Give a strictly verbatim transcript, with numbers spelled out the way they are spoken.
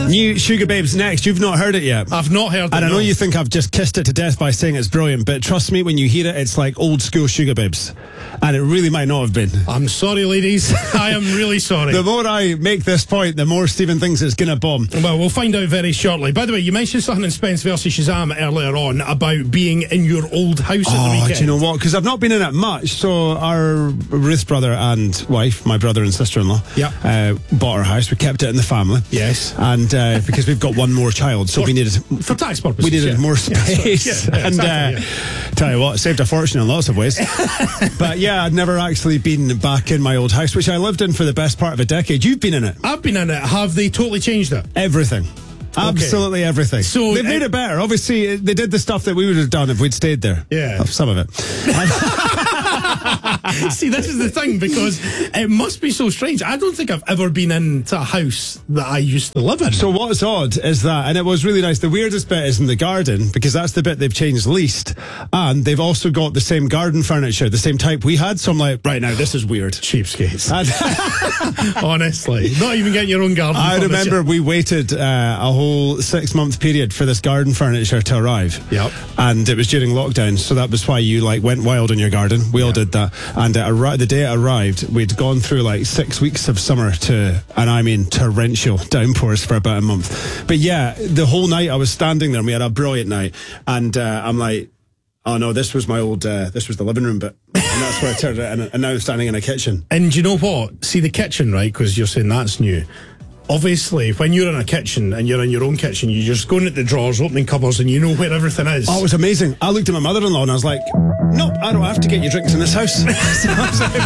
New Sugar Babes next. You've not heard it yet. I've not heard it. And I know no. you think I've just kissed it to death by saying it's brilliant, but trust me, when you hear it, it's like old school Sugar Babes. And it really might not have been. I'm sorry, ladies. I am really sorry. The more I make this point, the more Stephen thinks it's going to bomb. Well, we'll find out very shortly. By the way, you mentioned something in Spence versus Shazam earlier on about being in your old house at the Oh, weekend. do you know what? Because I've not been in it much. So our Ruth brother and wife, my brother and sister-in-law, yeah. uh, bought our house. We kept it in the family. Yes. And uh, because we've got one more child, so for, we needed for tax purposes. We needed yeah. more space. Yeah, yeah, and exactly, uh, yeah. tell you what, it saved a fortune in lots of ways. But yeah, I'd never actually been back in my old house, which I lived in for the best part of a decade. You've been in it. I've been in it. Have they totally changed it? Everything. Absolutely okay. Everything. So they've made it better. Obviously, they did the stuff that we would have done if we'd stayed there. Yeah. Some of it. See, this is the thing, because it must be so strange. I don't think I've ever been into a house that I used to live in. So what's odd is that, and it was really nice, the weirdest bit is in the garden, because that's the bit they've changed least, and they've also got the same garden furniture, the same type we had, so I'm like, right now, this is weird. Cheapskates. Honestly. Not even getting your own garden I furniture. remember we waited uh, a whole six-month period for this garden furniture to arrive. Yep. And it was during lockdown, so that was why you like went wild in your garden. We all yep. did that. And it arri- the day it arrived, we'd gone through like six weeks of summer to, and I mean torrential downpours for about a month. But yeah, the whole night I was standing there and we had a brilliant night. And uh, I'm like, oh no, this was my old, uh, this was the living room bit. And that's where I turned it, and, and now I'm standing in a kitchen. And you know what? See the kitchen, right? Because you're saying that's new. Obviously, when you're in a kitchen and you're in your own kitchen, you're just going at the drawers, opening cupboards, and you know where everything is. Oh, it was amazing. I looked at my mother-in-law and I was like, nope, I don't have to get you drinks in this house. So I was like,